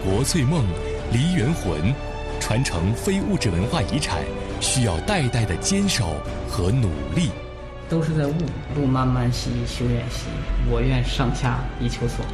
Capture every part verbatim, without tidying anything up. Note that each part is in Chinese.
国粹梦、梨园魂，传承非物质文化遗产，需要代代的坚守和努力。 都是在悟，路漫漫兮修远兮，我愿上下以求索。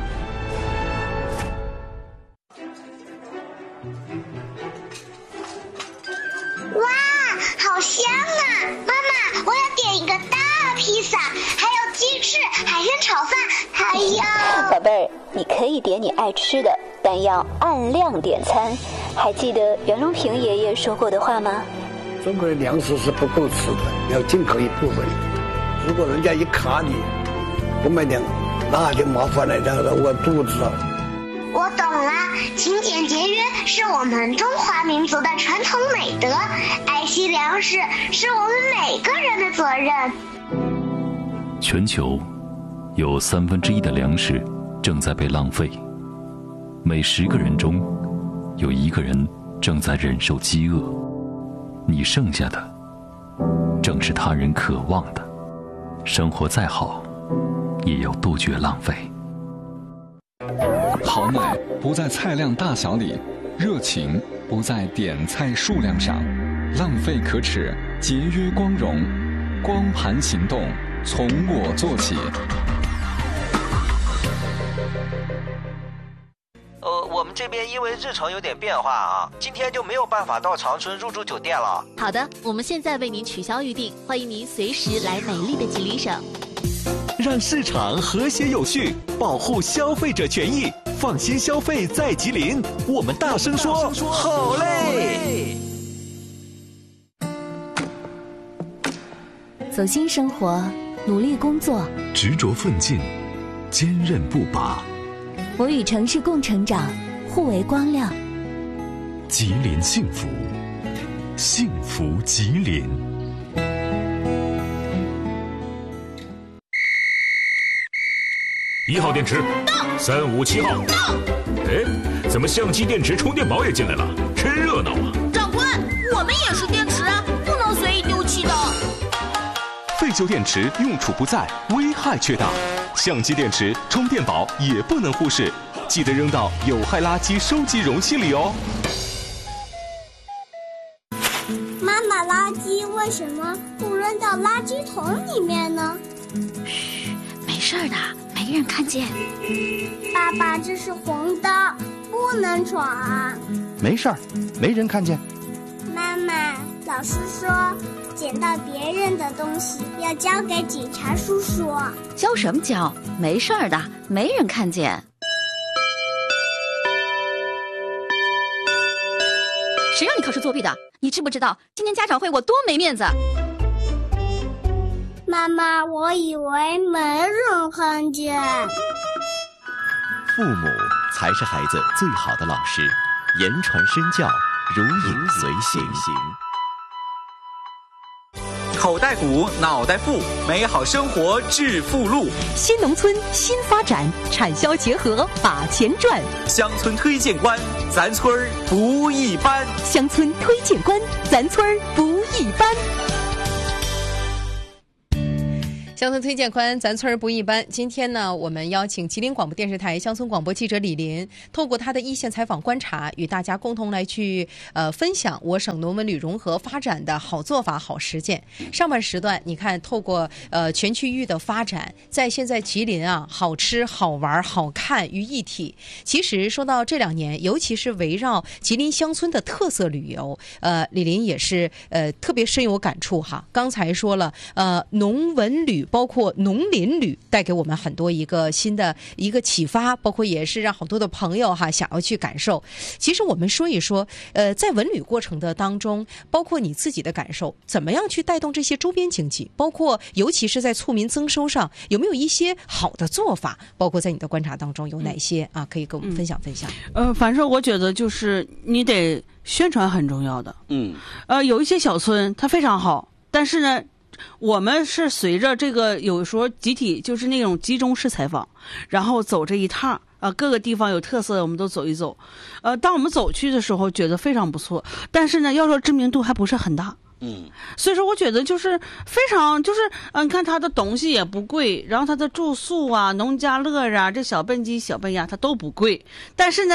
哇，好香啊！妈妈，我要点一个大披萨，还有鸡翅、海鲜炒饭，还有…… 宝贝儿，你可以点你爱吃的，但要按量点餐。还记得袁隆平爷爷说过的话吗？ 中国的粮食是不够吃的，要进口一部分。如果人家一卡你不买粮，那就麻烦了，让我肚子。 我懂了，勤俭节约是我们中华民族的传统美德，爱惜粮食是我们每个人的责任。 全球有三分之一的粮食正在被浪费，每十个人中有一个人正在忍受饥饿，你剩下的正是他人渴望的。生活再好，也要杜绝浪费。 好奶不在菜量大小里，热情不在点菜数量上，浪费可耻，节约光荣，光盘行动，从我做起。 呃，我们这边因为日程有点变化啊，今天就没有办法到长春入住酒店了。 好的，我们现在为您取消预定，欢迎您随时来美丽的吉林省。 让市场和谐有序，保护消费者权益，放心消费在吉林。我们大声说，好嘞！ 走心生活，努力工作， 执着奋进，坚韧不拔。 我与城市共成长，互为光亮。 吉林幸福，幸福吉林。 一号电池到，三五七号到。哎，怎么相机、电池、充电宝也进来了？真热闹啊！ 长官，我们也是电池，不能随意丢弃的。 废旧电池用处不在，危害却大。相机、电池、充电宝也不能忽视，记得扔到有害垃圾收集容器里哦。 妈妈，垃圾为什么不扔到垃圾桶里面呢？ 嘘，没事的，没人看见。 爸爸，这是红灯，不能闯。 没事儿，没人看见。 妈妈，老师说捡到别人的东西要交给警察叔叔。 交什么交？没事儿的，没人看见。谁让你考试作弊的？你知不知道今天家长会我多没面子？ 妈妈，我以为没人看见。 父母才是孩子最好的老师，言传身教，如影随形。 口袋鼓，脑袋富，美好生活致富路。 新农村新发展，产销结合把钱赚。 乡村推荐官，咱村儿不一般。 乡村推荐官，咱村儿不一般。 乡村推荐官，咱村儿不一般。今天呢，我们邀请吉林广播电视台乡村广播记者李林，透过他的一线采访观察，与大家共同来去呃分享我省农文旅融合发展的好做法、好实践。上半时段，你看，透过呃全区域的发展，在现在吉林啊，好吃、好玩、好看于一体。其实说到这两年，尤其是围绕吉林乡村的特色旅游，呃，李林也是呃特别深有感触哈。刚才说了，呃，农文旅。包括农林旅带给我们很多一个新的一个启发，包括也是让好多的朋友哈想要去感受。其实我们说一说，呃，在文旅过程的当中，包括你自己的感受，怎么样去带动这些周边经济，包括尤其是在促民增收上，有没有一些好的做法？包括在你的观察当中有哪些啊？可以跟我们分享分享。 嗯、呃，反正我觉得就是你得宣传很重要的。嗯，呃，有一些小村它非常好，但是呢。我们是随着这个有时候集体就是那种集中式采访，然后走这一趟啊，各个地方有特色的我们都走一走。呃，当我们走去的时候，觉得非常不错，但是呢，要说知名度还不是很大。嗯，所以说我觉得就是非常就是嗯、呃，你看它的东西也不贵，然后它的住宿啊、农家乐啊、这小笨鸡、小笨鸭它都不贵，但是呢。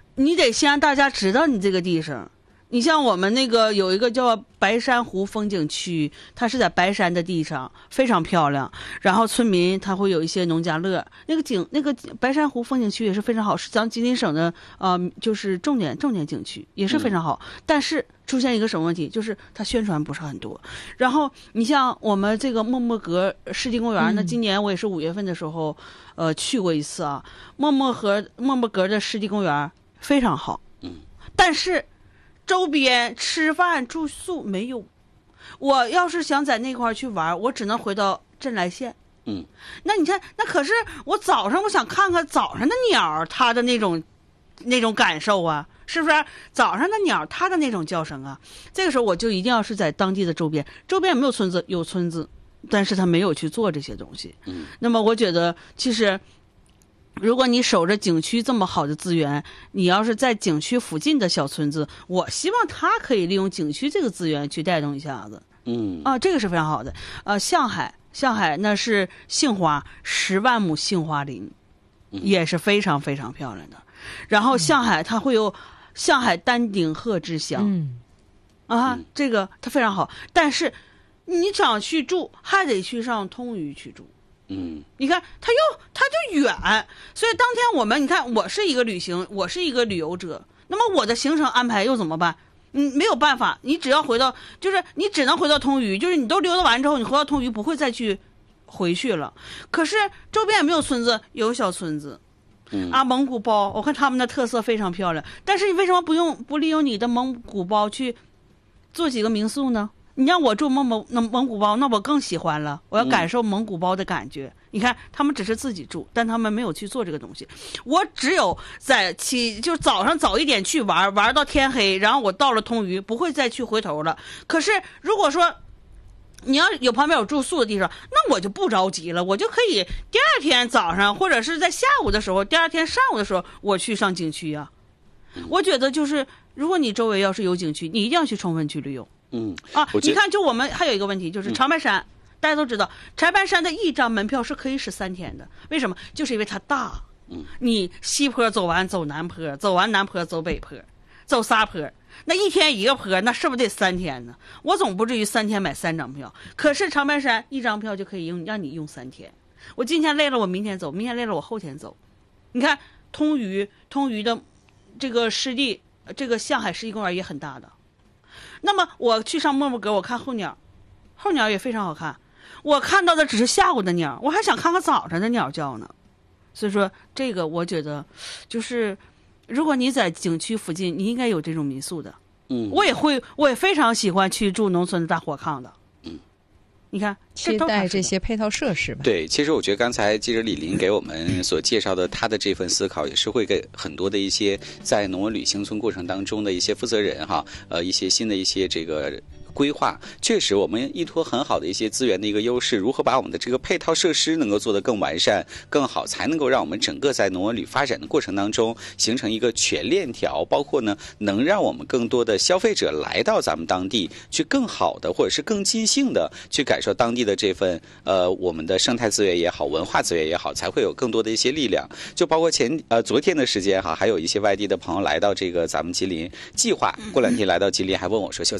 你得先让大家知道你这个地方。你像我们那个有一个叫白山湖风景区，它是在白山的地上，非常漂亮。然后村民他会有一些农家乐，那个景那个白山湖风景区也是非常好，是咱吉林省的呃就是重点重点景区，也是非常好。嗯、但是出现一个什么问题，就是它宣传不是很多。然后你像我们这个默默阁湿地公园，嗯、那今年我也是五月份的时候，呃去过一次啊。默默河默默阁的湿地公园非常好，嗯，但是周边吃饭住宿没有。我要是想在那块去玩，我只能回到镇来县。 嗯， 那你看，那可是我早上我想看看早上的鸟，它的那种那种感受啊，是不是？早上的鸟它的那种叫声啊，这个时候我就一定要是在当地的周边。周边有没有村子？有村子，但是他没有去做这些东西。 嗯， 那么我觉得其实。如果你守着景区这么好的资源，你要是在景区附近的小村子，我希望它可以利用景区这个资源去带动一下子。 嗯， 啊，这个是非常好的。呃，向海，向海那是杏花，十万亩杏花林，也是非常非常漂亮的。然后向海它会有向海丹顶鹤之乡， 嗯， 啊，这个它非常好。但是你想去住，还得去上通榆去住。 嗯， 你看它又它就远，所以当天我们你看，我是一个旅行，我是一个旅游者，那么我的行程安排又怎么办？嗯，没有办法，你只要回到，就是你只能回到通榆，就是你都溜达完之后，你回到通榆不会再去回去了。可是周边也没有村子，有小村子， 嗯啊，蒙古包，我看他们的特色非常漂亮，但是你为什么不用不利用你的蒙古包去做几个民宿呢？你让我住蒙蒙那蒙古包，那我更喜欢了。我要感受蒙古包的感觉。嗯、你看，他们只是自己住，但他们没有去做这个东西。我只有在起，就早上早一点去玩，玩到天黑，然后我到了通榆，不会再去回头了。可是如果说你要有旁边有住宿的地方，那我就不着急了，我就可以第二天早上或者是在下午的时候，第二天上午的时候，我去上景区啊。我觉得就是，如果你周围要是有景区，你一定要去充分去旅游。 嗯啊，你看，就我们还有一个问题，就是长白山，嗯、大家都知道，长白山的一张门票是可以使三天的。为什么？就是因为它大。 嗯， 你西坡走完走南坡，走完南坡走北坡，走仨坡，那一天一个坡，那是不是得三天呢？我总不至于三天买三张票。可是长白山一张票就可以用让你用三天。我今天累了，我明天走；明天累了，我后天走。你看，通榆，通榆的这个湿地，这个向海湿地公园也很大的。那么我去上默默阁，我看候鸟，候鸟也非常好看。我看到的只是下午的鸟，我还想看看早上的鸟叫呢。所以说，这个我觉得，就是如果你在景区附近，你应该有这种民宿的。 嗯， 我也会，我也非常喜欢去住农村的大火炕的。 嗯， 你看， 期待这些配套设施吧。 对，其实我觉得刚才记者李林给我们所介绍的他的这份思考，也是会给很多的一些在农文旅行村过程当中的一些负责人哈，呃，一些新的一些这个规划。确实，我们依托很好的一些资源的一个优势，如何把我们的这个配套设施能够做得更完善、更好，才能够让我们整个在农文旅发展的过程当中形成一个全链条，包括呢，能让我们更多的消费者来到咱们当地，去更好的或者是更尽兴的去感受当地的这份呃我们的生态资源也好、文化资源也好，才会有更多的一些力量。就包括前呃昨天的时间哈，还有一些外地的朋友来到这个咱们吉林，计划过两天来到吉林，还问我说：“